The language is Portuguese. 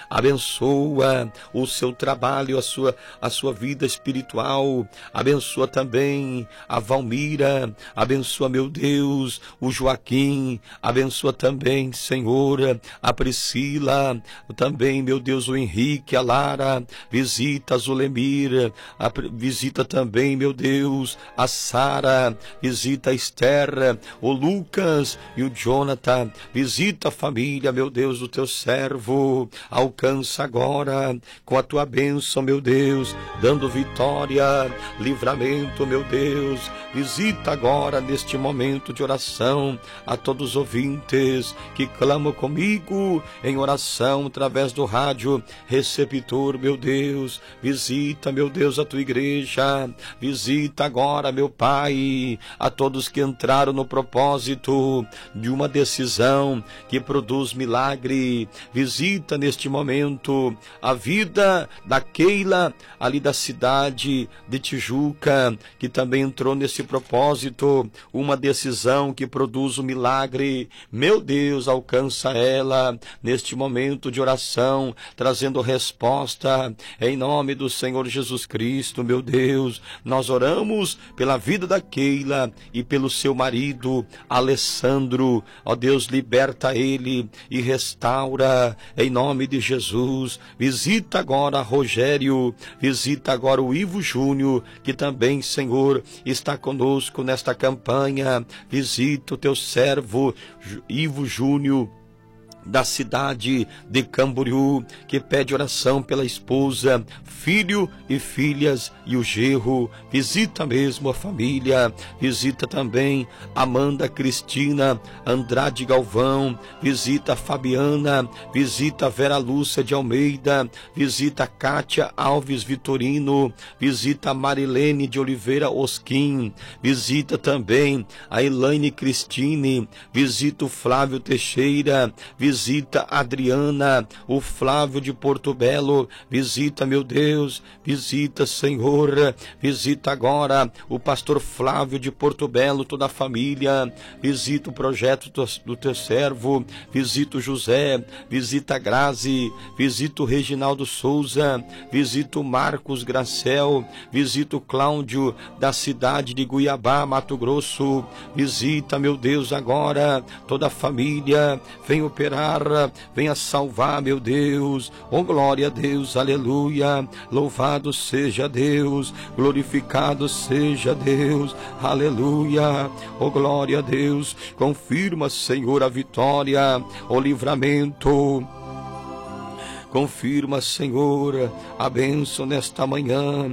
abençoa o seu trabalho, a sua vida espiritual, abençoa também a Valmira, abençoa, meu Deus, o Joaquim, abençoa também, Senhor, a Priscila, também, meu Deus, o Henrique, a Lara, visita a Zulemir, visita também, meu Deus, a Sara, visita a Esther, o Lucas e o Jonathan, visita a família, meu Deus, do teu servo, alcança agora com a tua bênção, meu Deus, dando vitória, livramento, meu Deus, visita agora neste momento de oração a todos os ouvintes que clamam comigo em oração através do rádio receptor, meu Deus, visita, meu Deus, a tua igreja, visita agora, meu Pai, a todos que entraram no propósito de uma decisão que produz milagre, visita neste momento a vida da Keila, ali da cidade de Tijuca, que também entrou nesse propósito, uma decisão que produz um milagre, meu Deus, alcança ela neste momento de oração, trazendo resposta, em nome do Senhor Jesus Cristo, meu Deus, nós oramos pela vida da Keila e pelo seu marido, Alessandro, ó Deus, liberta ele e restaura, em nome de Jesus, visita agora Rogério, visita agora o Ivo Júnior, que também, Senhor, está conosco nesta campanha, visita o teu servo, Ivo Júnior, da cidade de Camboriú, que pede oração pela esposa, filho e filhas e o genro, visita mesmo a família, visita também Amanda Cristina Andrade Galvão, visita a Fabiana, visita a Vera Lúcia de Almeida, visita a Kátia Alves Vitorino, visita a Marilene de Oliveira Osquim, visita também a Elaine Cristine, visita o Flávio Teixeira, visita a Adriana, o Flávio de Porto Belo, visita, meu Deus, visita, Senhor, visita agora o pastor Flávio de Porto Belo, toda a família, visita o projeto do teu servo, visita o José, visita a Grazi, visita o Reginaldo Souza, visita o Marcos Gracel, visita o Cláudio da cidade de Guiabá, Mato Grosso, visita, meu Deus, agora toda a família, vem operar, venha salvar, meu Deus, oh glória a Deus, aleluia, louvado seja Deus, glorificado seja Deus, aleluia, oh glória a Deus, confirma, Senhor, a vitória, o livramento, confirma, Senhor, a bênção nesta manhã,